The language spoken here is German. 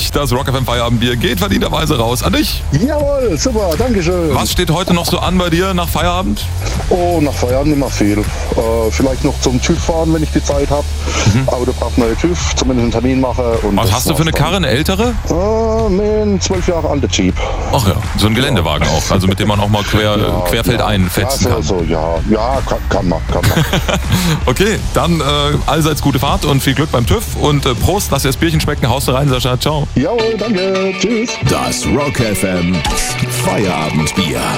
dich. Das Rock FM Feierabendbier geht verdienterweise raus an dich. Jawohl, super, dankeschön. Was steht heute noch so an bei dir nach Feierabend? Oh, nach Feierabend immer viel. Vielleicht noch zum TÜV fahren, wenn ich die Zeit habe. Auto braucht neue TÜV, zumindest einen Termin mache. Und Was hast du für eine Karre, eine ältere? Ein 12 Jahre alter Jeep. Ach ja, so ein Geländewagen auch, also mit dem man auch mal querfeldein fetzen kann. Kann man. Okay, dann allseits gute Fahrt und viel Glück beim TÜV und Prost, lass dir das Bierchen schmecken, haust du rein, Sascha, ciao. Jawohl, danke, tschüss. Das Rock FM Feierabendbier.